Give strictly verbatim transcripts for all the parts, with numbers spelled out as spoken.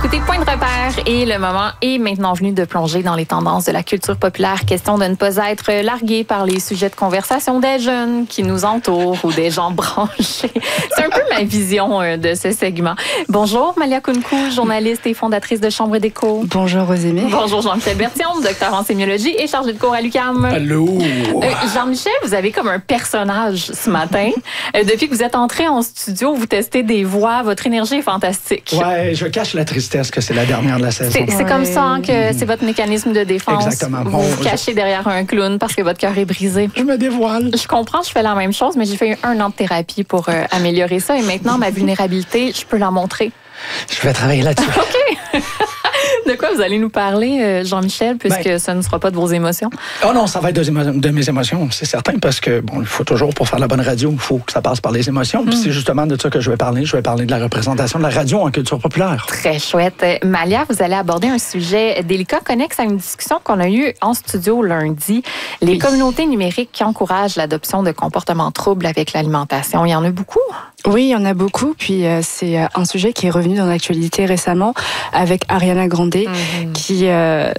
écoutez Point de repère et le moment est maintenant venu de plonger dans les tendances de la culture populaire. Question de ne pas être largué par les sujets de conversation des jeunes qui nous entourent ou des gens branchés. C'est un peu ma vision de ce segment. Bonjour Malia Kounkou, journaliste et fondatrice de Chambre d'écho. Bonjour Rosémie. Bonjour Jean-Michel Berthiaume, docteur en sémiologie et chargé de cours à l'U Q A M. Allô. Euh, Jean-Michel, vous avez comme un personnage ce matin. Euh, depuis que vous êtes entré en studio, vous testez des voix, votre énergie est fantastique. Ouais, je cache la tristesse que c'est la dernière de la saison. C'est, c'est Ouais. comme ça hein, que c'est votre mécanisme de défense. Exactement. Vous Bon, vous cachez je... derrière un clown parce que votre cœur est brisé. Je me dévoile. Je comprends, je fais la même chose, mais j'ai fait un an de thérapie pour euh, améliorer ça. Et maintenant, ma vulnérabilité, je peux la montrer. Je vais travailler là-dessus. OK. De quoi vous allez nous parler, euh, Jean-Michel, puisque ben, ce ne sera pas de vos émotions? Oh non, ça va être de, émo- de mes émotions, c'est certain, parce que, bon, il faut toujours, pour faire la bonne radio, il faut que ça passe par les émotions. Puis Mm. c'est justement de ça que je vais parler. Je vais parler de la représentation de la radio en culture populaire. Très chouette. Euh, Malia, vous allez aborder un sujet délicat connexe à une discussion qu'on a eue en studio lundi. Les Oui. communautés numériques qui encouragent l'adoption de comportements troubles avec l'alimentation. Il y en a beaucoup? Oui, il y en a beaucoup. Puis euh, c'est euh, un sujet qui est revenu dans l'actualité récemment avec Ariana Grande, Mm-hmm. qui, euh,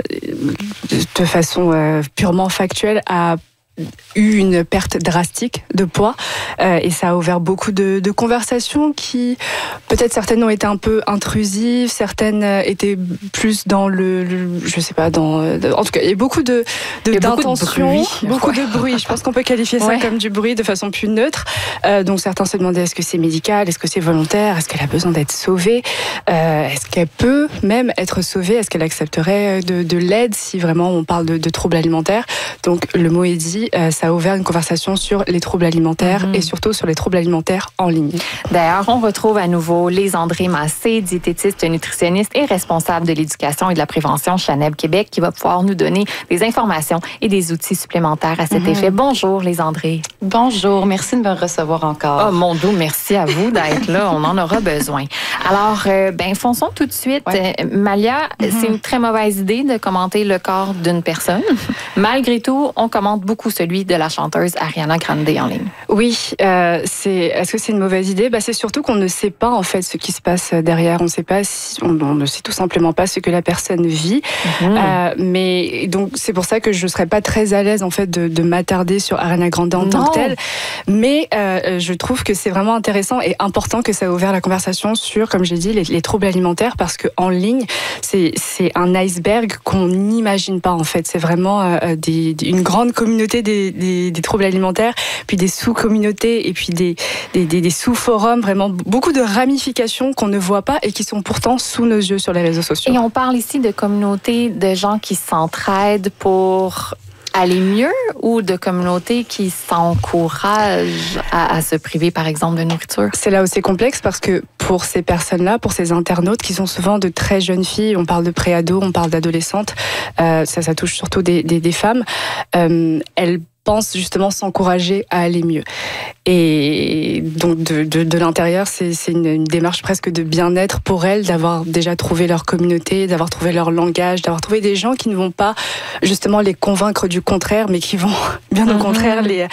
de façon euh, purement factuelle, a eu une perte drastique de poids euh, et ça a ouvert beaucoup de, de conversations qui, peut-être certaines ont été un peu intrusives, certaines euh, étaient plus dans le, le je sais pas, dans, de, en tout cas, il y a beaucoup de, de Il y a beaucoup de d'intentions, bruit. beaucoup Ouais. de bruit. Je pense qu'on peut qualifier ça Ouais. comme du bruit de façon plus neutre. Euh, donc certains se demandaient est-ce que c'est médical, est-ce que c'est volontaire, est-ce qu'elle a besoin d'être sauvée, euh, est-ce qu'elle peut même être sauvée, est-ce qu'elle accepterait de, de l'aide si vraiment on parle de, de troubles alimentaires. Donc le mot est dit. Euh, ça a ouvert une conversation sur les troubles alimentaires Mm-hmm. et surtout sur les troubles alimentaires en ligne. D'ailleurs, on retrouve à nouveau Lésandré Massé, diététiste, nutritionniste et responsable de l'éducation et de la prévention chez Aneb Québec, qui va pouvoir nous donner des informations et des outils supplémentaires à cet Mm-hmm. effet. Bonjour Lésandré. Bonjour, merci de me recevoir encore. Oh mon doux, merci à vous d'être là. On en aura besoin. Alors, euh, ben fonçons tout de suite. Ouais. Euh, Malia, c'est une très mauvaise idée de commenter le corps d'une personne. Malgré tout, on commente beaucoup celui de la chanteuse Ariana Grande en ligne. Oui, euh, c'est. Est-ce que c'est une mauvaise idée? Bah, c'est surtout qu'on ne sait pas en fait ce qui se passe derrière. On ne sait pas si, on, on ne sait tout simplement pas ce que la personne vit. Mmh. Euh, mais donc c'est pour ça que je serais pas très à l'aise en fait de, de m'attarder sur Ariana Grande en Non. tant que telle. Mais euh, je trouve que c'est vraiment intéressant et important que ça a ouvert la conversation sur, comme j'ai dit, les, les troubles alimentaires parce que en ligne c'est c'est un iceberg qu'on n'imagine pas en fait. C'est vraiment euh, des, des- une grande communauté des, des, des troubles alimentaires, puis des sous-communautés et puis des des, des, des sous-forums. Vraiment beaucoup de ramifications qu'on ne voit pas et qui sont pourtant sous nos yeux sur les réseaux sociaux. Et on parle ici de communautés de gens qui s'entraident pour aller mieux ou de communautés qui s'encouragent à, à se priver, par exemple, de nourriture? C'est là où c'est complexe parce que pour ces personnes-là, pour ces internautes qui sont souvent de très jeunes filles, on parle de préados, on parle d'adolescentes, euh, ça, ça touche surtout des, des, des femmes, euh, elles pensent justement s'encourager à aller mieux. Et donc de, de, de l'intérieur, c'est, c'est une, une démarche presque de bien-être pour elles, d'avoir déjà trouvé leur communauté, d'avoir trouvé leur langage, d'avoir trouvé des gens qui ne vont pas justement les convaincre du contraire, mais qui vont bien au Mm-hmm. contraire les